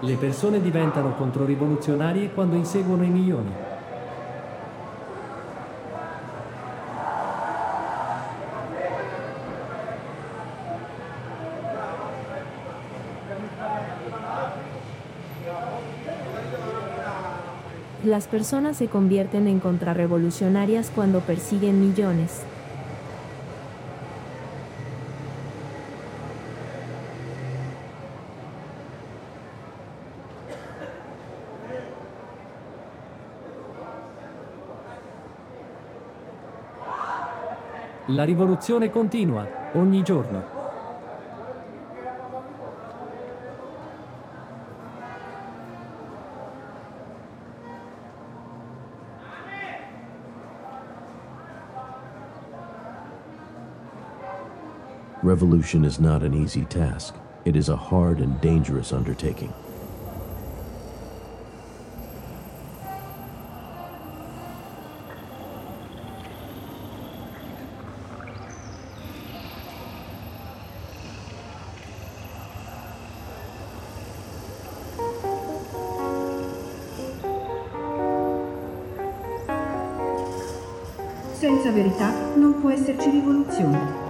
Le persone diventano controrivoluzionarie quando inseguono i milioni. Las personas se convierten en contrarrevolucionarias cuando persiguen millones. La rivoluzione continua, ogni giorno. Revolution is not an easy task. It is a hard and dangerous undertaking. Senza verità non può esserci rivoluzione.